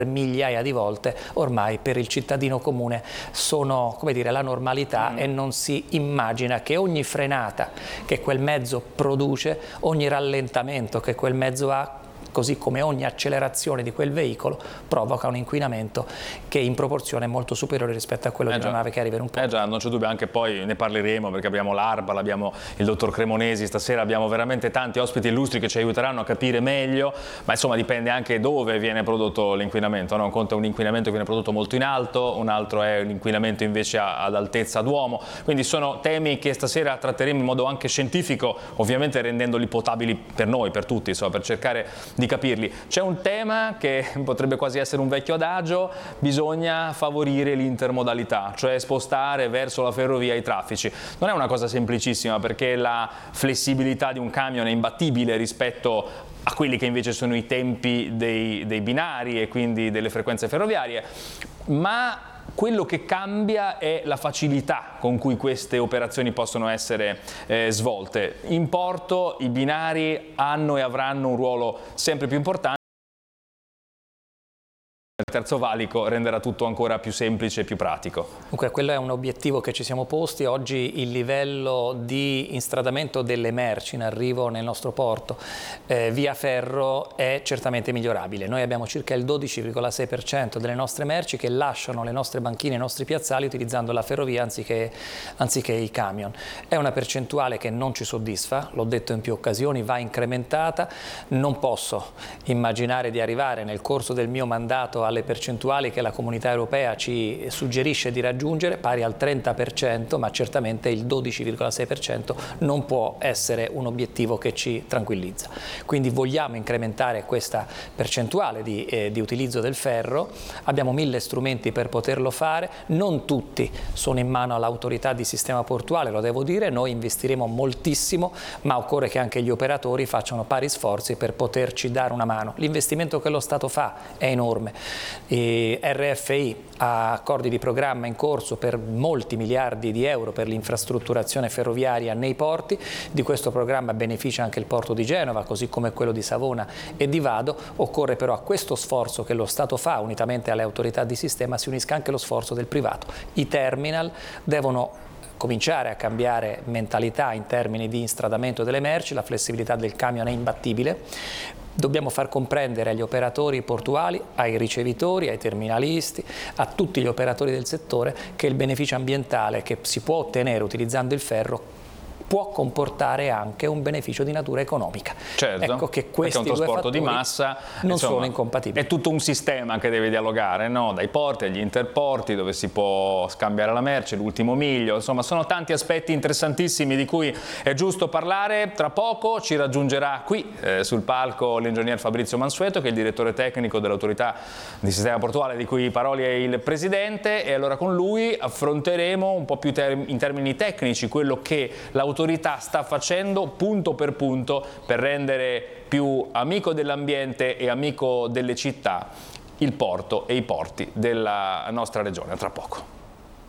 migliaia di volte ormai per il cittadino comune sono, come dire, la normalità e non si immagina che ogni frenata che quel mezzo produce, ogni rallentamento che quel mezzo ha, così come ogni accelerazione di quel veicolo, provoca un inquinamento che in proporzione è molto superiore rispetto a quello di una nave che arriva in un porto. Già, non c'è dubbio, anche poi ne parleremo perché abbiamo l'ARPAL, abbiamo il dottor Cremonesi stasera, abbiamo veramente tanti ospiti illustri che ci aiuteranno a capire meglio, ma insomma dipende anche dove viene prodotto l'inquinamento, no? Un conto è un inquinamento che viene prodotto molto in alto, un altro è l'inquinamento invece ad altezza d'uomo, quindi sono temi che stasera tratteremo in modo anche scientifico, ovviamente rendendoli potabili per noi, per tutti, insomma, per cercare di capirli. C'è un tema che potrebbe quasi essere un vecchio adagio: bisogna favorire l'intermodalità, cioè spostare verso la ferrovia i traffici. Non è una cosa semplicissima, perché la flessibilità di un camion è imbattibile rispetto a quelli che invece sono i tempi dei binari e quindi delle frequenze ferroviarie, ma quello che cambia è la facilità con cui queste operazioni possono essere svolte. In porto i binari hanno e avranno un ruolo sempre più importante. Il terzo valico renderà tutto ancora più semplice e più pratico. Dunque, quello è un obiettivo che ci siamo posti. Oggi il livello di instradamento delle merci in arrivo nel nostro porto via ferro è certamente migliorabile. Noi abbiamo circa il 12,6% delle nostre merci che lasciano le nostre banchine, i nostri piazzali utilizzando la ferrovia anziché i camion. È una percentuale che non ci soddisfa, l'ho detto in più occasioni, va incrementata. Non posso immaginare di arrivare nel corso del mio mandato alle percentuali che la Comunità Europea ci suggerisce di raggiungere, pari al 30%, ma certamente il 12,6% non può essere un obiettivo che ci tranquillizza. Quindi vogliamo incrementare questa percentuale di utilizzo del ferro, abbiamo 1000 strumenti per poterlo fare, non tutti sono in mano all'autorità di sistema portuale, lo devo dire, noi investiremo moltissimo, ma occorre che anche gli operatori facciano pari sforzi per poterci dare una mano. L'investimento che lo Stato fa è enorme. RFI ha accordi di programma in corso per molti miliardi di euro per l'infrastrutturazione ferroviaria nei porti. Di questo programma beneficia anche il porto di Genova, così come quello di Savona e di Vado. Occorre però a questo sforzo che lo Stato fa unitamente alle autorità di sistema si unisca anche lo sforzo del privato. I terminal devono cominciare a cambiare mentalità in termini di instradamento delle merci, la flessibilità del camion è imbattibile. Dobbiamo far comprendere agli operatori portuali, ai ricevitori, ai terminalisti, a tutti gli operatori del settore che il beneficio ambientale che si può ottenere utilizzando il ferro può comportare anche un beneficio di natura economica. Certo, ecco che questi perché un trasporto due di massa non sono incompatibili. È tutto un sistema che deve dialogare, no? Dai porti agli interporti, dove si può scambiare la merce, l'ultimo miglio, insomma sono tanti aspetti interessantissimi di cui è giusto parlare. Tra poco ci raggiungerà qui sul palco l'ingegner Fabrizio Mansueto, che è il direttore tecnico dell'autorità di sistema portuale di cui Paroli è il presidente, e allora con lui affronteremo un po' più in termini tecnici quello che l'autorità sta facendo punto per rendere più amico dell'ambiente e amico delle città il porto e i porti della nostra regione. Tra poco.